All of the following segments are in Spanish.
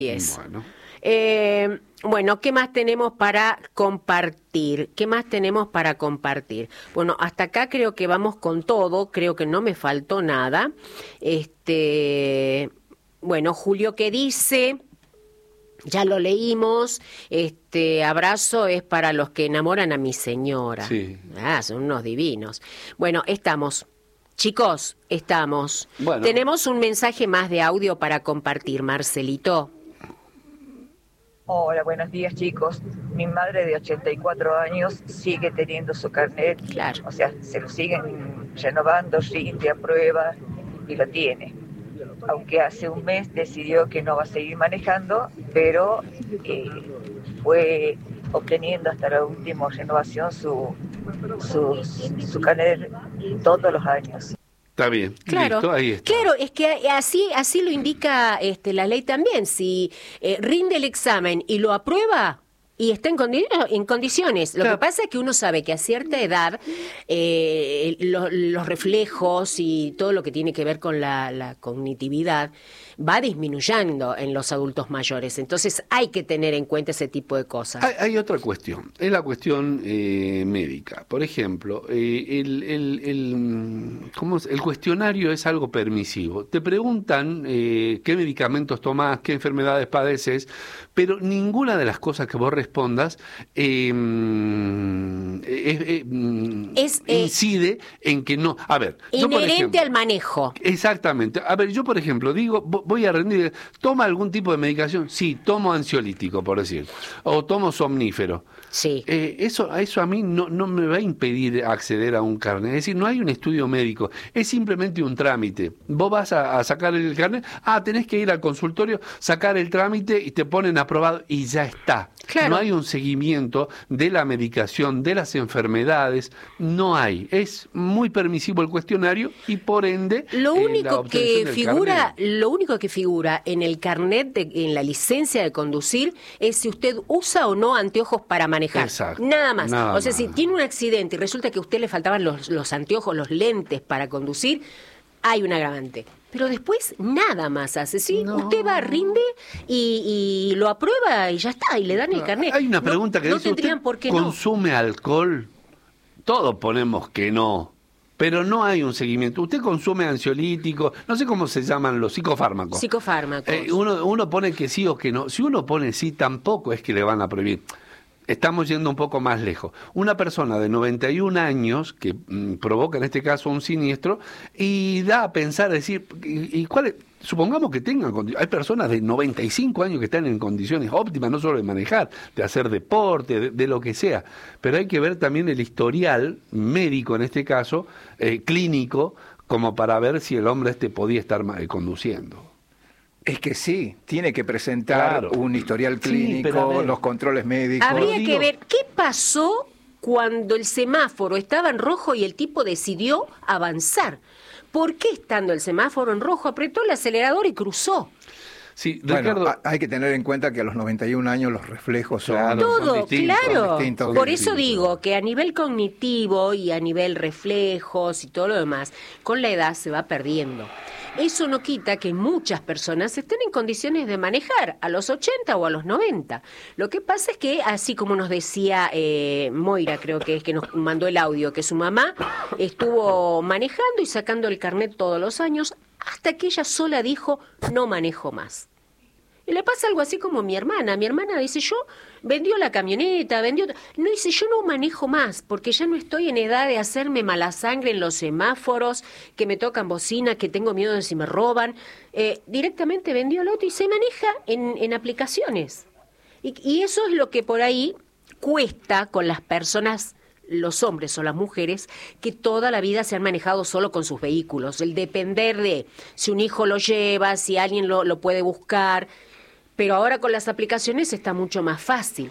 es. Bueno. Bueno, ¿qué más tenemos para compartir? ¿Qué más tenemos para compartir? Bueno, hasta acá creo que vamos con todo, creo que no me faltó nada. Bueno, Julio, ¿qué dice? Ya lo leímos. Abrazo es para los que enamoran a mi señora. Sí. Son unos divinos. Bueno, estamos. Chicos, estamos. Bueno. Tenemos un mensaje más de audio para compartir, Marcelito. Hola, buenos días, chicos. Mi madre de 84 años sigue teniendo su carnet. Claro. O sea, se lo siguen renovando, rinde, aprueba y lo tiene. Aunque hace un mes decidió que no va a seguir manejando, pero fue obteniendo hasta la última renovación su carnet todos los años. Está bien, Claro, listo, ahí está. claro, es que así lo indica la ley también. Si rinde el examen y lo aprueba y está en condiciones. Lo Claro. que pasa es que uno sabe que a cierta edad los reflejos y todo lo que tiene que ver con la cognitividad va disminuyendo en los adultos mayores. Entonces hay que tener en cuenta ese tipo de cosas. Hay otra cuestión, es la cuestión médica. Por ejemplo, ¿cómo es? El cuestionario es algo permisivo. Te preguntan qué medicamentos tomás, qué enfermedades padeces, pero ninguna de las cosas que vos respondas incide en que no. A ver, yo, por Inherente ejemplo, al manejo. Exactamente. A ver, yo por ejemplo digo, voy a rendir, ¿toma algún tipo de medicación? Sí, tomo ansiolítico, por decir, o tomo somnífero. Sí. Eso a mí no me va a impedir acceder a un carnet. Es decir, no hay un estudio médico, es simplemente un trámite. Vos vas a sacar el carnet, tenés que ir al consultorio, sacar el trámite y te ponen aprobado y ya está. Claro. No hay un seguimiento de la medicación, de las enfermedades, no hay. Es muy permisivo el cuestionario y por ende Lo la único obtención del carnet. lo único que figura en el carnet, en la licencia de conducir, es si usted usa o no anteojos para manejar. Exacto. Nada más. Nada O sea, más. si tiene un accidente y resulta que a usted le faltaban los anteojos, los lentes para conducir, hay un agravante. Pero después nada más hace, ¿sí? No. Usted va, rinde y lo aprueba y ya está, y le dan el carnet. Hay una pregunta que no dice, tendrían ¿usted por qué consume alcohol? Todos ponemos que no, pero no hay un seguimiento. ¿Usted consume ansiolíticos? No sé cómo se llaman los psicofármacos. Psicofármacos. Uno pone que sí o que no. Si uno pone sí, tampoco es que le van a prohibir. Estamos yendo un poco más lejos. Una persona de 91 años que provoca en este caso un siniestro y da a pensar, decir, ¿y cuál es? Supongamos que tengan, hay personas de 95 años que están en condiciones óptimas, no solo de manejar, de hacer deporte, de lo que sea, pero hay que ver también el historial médico, en este caso, clínico, como para ver si el hombre podía estar conduciendo. Es que sí, tiene que presentar Claro. un historial Sí, clínico, pero a ver. los controles médicos. Habría digo- que ver qué pasó cuando el semáforo estaba en rojo y el tipo decidió avanzar. ¿Por qué estando el semáforo en rojo apretó el acelerador y cruzó? Sí, Bueno, Ricardo. hay que tener en cuenta que a los 91 años los reflejos son, Claro, son Todo, distintos, claro. son distintos. Por eso distintos. digo que a nivel cognitivo y a nivel reflejos y todo lo demás, con la edad se va perdiendo. Eso no quita que muchas personas estén en condiciones de manejar a los 80 o a los 90. Lo que pasa es que, así como nos decía Moira, creo que es que nos mandó el audio, que su mamá estuvo manejando y sacando el carnet todos los años hasta que ella sola dijo, no manejo más. Y le pasa algo así como mi hermana. Mi hermana dice, yo vendió la camioneta, No, dice, yo no manejo más, porque ya no estoy en edad de hacerme mala sangre en los semáforos, que me tocan bocina, que tengo miedo de si me roban. Directamente vendió el auto y se maneja en aplicaciones. Y eso es lo que por ahí cuesta con las personas, los hombres o las mujeres, que toda la vida se han manejado solo con sus vehículos. El depender de si un hijo lo lleva, si alguien lo puede buscar. Pero ahora con las aplicaciones está mucho más fácil.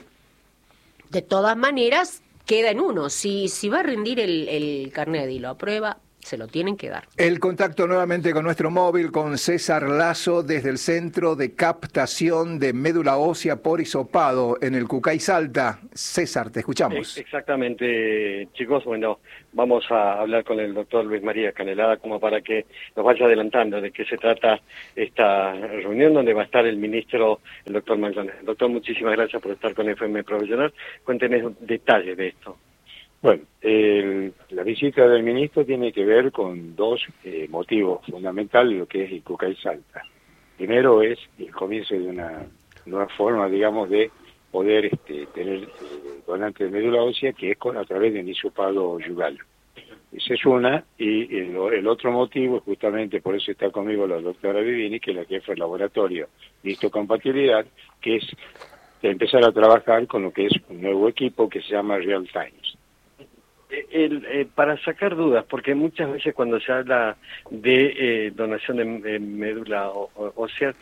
De todas maneras, queda en uno. Si va a rendir el carnet y lo aprueba, Se lo tienen que dar. El contacto nuevamente con nuestro móvil, con César Lazo, desde el Centro de Captación de Médula Ósea por Hisopado en el Cucay Salta. César, te escuchamos. Exactamente, chicos. Bueno, vamos a hablar con el doctor Luis María Canelada como para que nos vaya adelantando de qué se trata esta reunión donde va a estar el ministro, el doctor McDonald. Doctor, muchísimas gracias por estar con FM Profesional. Cuéntenos detalles de esto. Bueno, la visita del ministro tiene que ver con dos motivos fundamentales de lo que es el Cucay Salta. Primero es el comienzo de una nueva forma, digamos, de poder tener donante de médula ósea, que es a través del hisopado yugal. Esa es una, y el otro motivo, justamente por eso está conmigo la doctora Vivini, que es la jefa del laboratorio de histocompatibilidad, que es de empezar a trabajar con lo que es un nuevo equipo que se llama Real Times. Para sacar dudas, porque muchas veces cuando se habla de donación de médula ósea,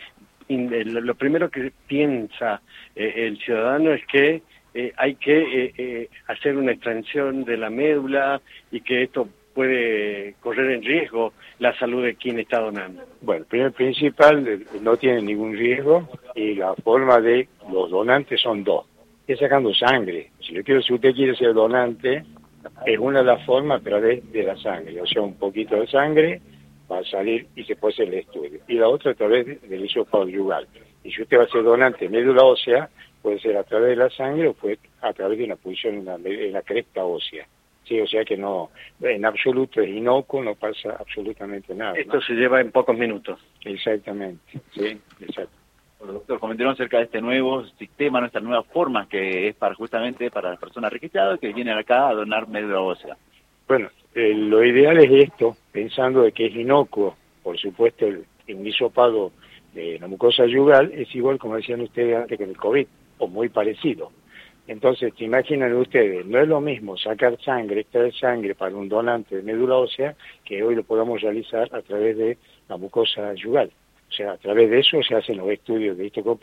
lo primero que piensa el ciudadano es que hay que hacer una extracción de la médula y que esto puede correr en riesgo la salud de quien está donando. Bueno, primero principal, no tiene ningún riesgo, y la forma de los donantes son dos. Es sacando sangre. Si usted quiere ser donante, es una de las formas a través de la sangre, o sea, un poquito de sangre va a salir y se puede hacer el estudio. Y la otra a través del hisopado yugal. Y si usted va a ser donante de médula ósea, puede ser a través de la sangre o puede a través de una punción en la cresta ósea. Sí, o sea que no, en absoluto es inocuo, no pasa absolutamente nada. Esto ¿no? se lleva en pocos minutos. Exactamente, sí, exacto. Bueno, doctor, comentaron acerca de este nuevo sistema, nuestra nueva forma que es justamente para las personas registradas que vienen acá a donar médula ósea. Bueno, lo ideal es esto, pensando de que es inocuo, por supuesto el hisopado de la mucosa yugal es igual, como decían ustedes antes, que el COVID, o muy parecido. Entonces, se imaginan ustedes, no es lo mismo sacar sangre, extraer sangre para un donante de médula ósea, que hoy lo podamos realizar a través de la mucosa yugal. O sea, a través de eso se hacen los estudios de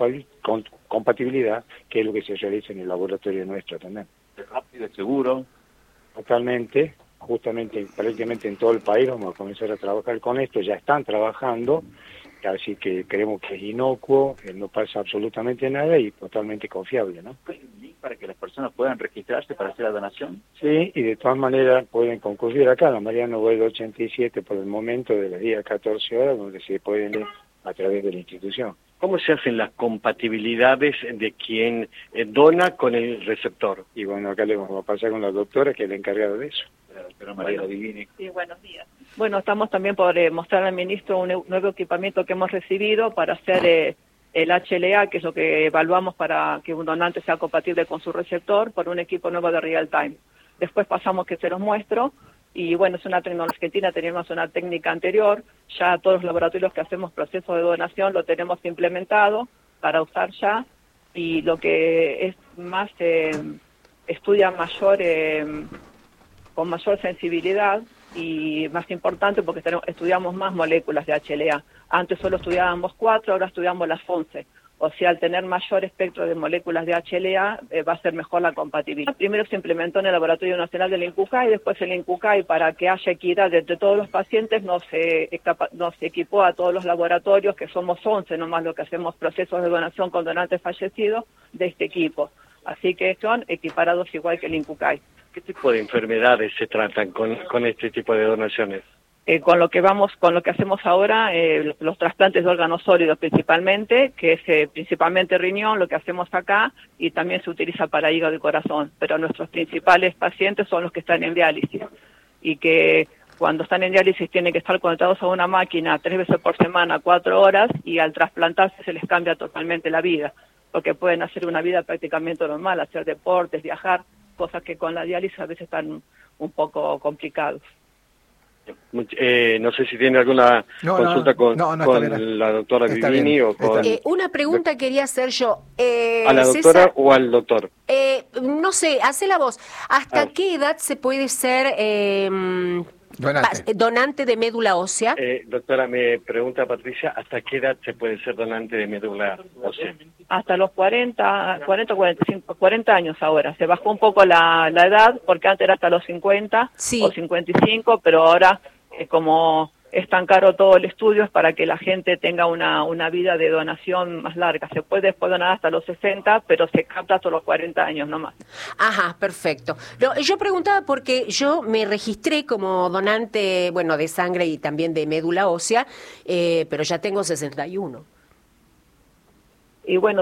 histocompatibilidad, que es lo que se realiza en el laboratorio nuestro también. Es rápido, es seguro. Totalmente, justamente prácticamente en todo el país vamos a comenzar a trabajar con esto, ya están trabajando, así que creemos que es inocuo, no pasa absolutamente nada y totalmente confiable, ¿no? ¿Hay un link para que las personas puedan registrarse para hacer la donación? Sí, y de todas maneras pueden concurrir acá, la Mariano Boedo 87 por el momento de las 10 a 14 horas, donde se pueden ir a través de la institución. ¿Cómo se hacen las compatibilidades de quien dona con el receptor? Y bueno, acá le vamos a pasar con la doctora, que es la encargada de eso. La doctora María Divini. Sí, buenos días. Bueno, estamos también por mostrar al ministro un nuevo equipamiento que hemos recibido para hacer el HLA, que es lo que evaluamos para que un donante sea compatible con su receptor, por un equipo nuevo de real time. Después pasamos que se los muestro. Y bueno, es una tecnología argentina, teníamos una técnica anterior, ya todos los laboratorios que hacemos procesos de donación lo tenemos implementado para usar ya, y lo que es más, estudia mayor, con mayor sensibilidad y más importante porque estudiamos más moléculas de HLA. Antes solo estudiábamos 4, ahora estudiamos las 11. O sea, al tener mayor espectro de moléculas de HLA, va a ser mejor la compatibilidad. Primero se implementó en el Laboratorio Nacional del INCUCAI, después el INCUCAI, para que haya equidad entre todos los pacientes, nos equipó a todos los laboratorios, que somos 11 nomás los que hacemos procesos de donación con donantes fallecidos, de este equipo. Así que son equiparados igual que el INCUCAI. ¿Qué tipo de enfermedades se tratan con este tipo de donaciones? Con lo que hacemos ahora, los trasplantes de órganos sólidos principalmente, que es principalmente riñón, lo que hacemos acá, y también se utiliza para hígado y corazón, pero nuestros principales pacientes son los que están en diálisis, y que cuando están en diálisis tienen que estar conectados a una máquina 3 veces por semana, 4 horas, y al trasplantarse se les cambia totalmente la vida, porque pueden hacer una vida prácticamente normal, hacer deportes, viajar, cosas que con la diálisis a veces están un poco complicados. No sé si tiene alguna consulta con la doctora Vivini o con... Una pregunta quería hacer yo. ¿A la doctora César, o al doctor? No sé, hace la voz. ¿Hasta qué edad se puede ser donante de médula ósea? Doctora, me pregunta Patricia, ¿hasta qué edad se puede ser donante de médula ósea? Hasta los 40 años ahora. Se bajó un poco la edad, porque antes era hasta los 50 Sí. o 55, pero ahora como es tan caro todo el estudio, es para que la gente tenga una vida de donación más larga. Se puede después donar hasta los 60, pero se capta hasta los 40 años nomás. Ajá, perfecto. Yo preguntaba porque yo me registré como donante, bueno, de sangre y también de médula ósea, pero ya tengo 61. Y bueno,